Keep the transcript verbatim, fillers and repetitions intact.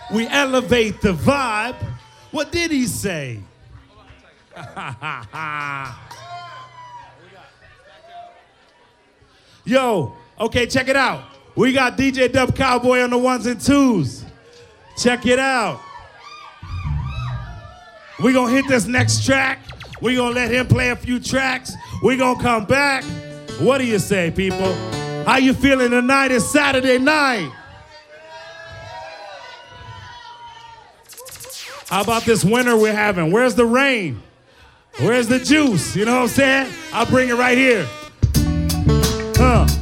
We elevate the vibe. What did he say? Yo, okay, check it out. We got D J Dub Cowboy on the ones and twos. Check it out. We gonna hit this next track. We gonna let him play a few tracks. We gonna come back. What do you say, people? How you feeling tonight? It's Saturday night. How about this winter we're having? Where's the rain? Where's the juice? You know what I'm saying? I'll bring it right here. Huh.